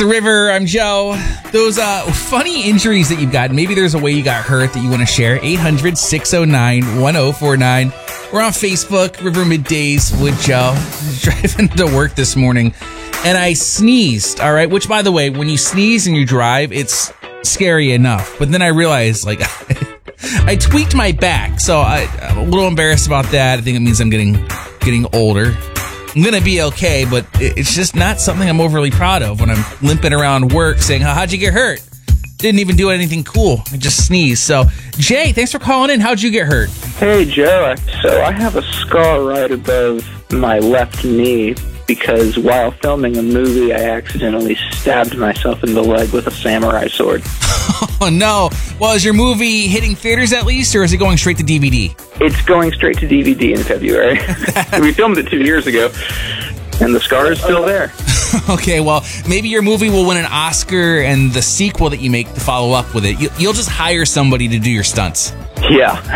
The River, I'm Joe. Those funny injuries that you've got, maybe there's a way you got hurt that you want to share. 800-609-1049. We're on Facebook, River Middays with Joe. I was driving to work this morning and I sneezed, all right? Which, by the way, when you sneeze and you drive, it's scary enough. But then I realized, like, I tweaked my back, so I'm a little embarrassed about that. I think it means I'm getting older. I'm going to be okay, but it's just not something I'm overly proud of when I'm limping around work saying, how'd you get hurt? Didn't even do anything cool. I just sneezed. So, Jay, thanks for calling in. How'd you get hurt? Hey, Joe. So I have a scar right above my left knee because while filming a movie, I accidentally stabbed myself in the leg with a samurai sword. Oh, no. Well, is your movie hitting theaters at least, or is it going straight to DVD? It's going straight to DVD in February. We filmed it 2 years ago, and the scar is still there. Okay, well, maybe your movie will win an Oscar, and the sequel that you make to follow up with it, you'll just hire somebody to do your stunts. Yeah.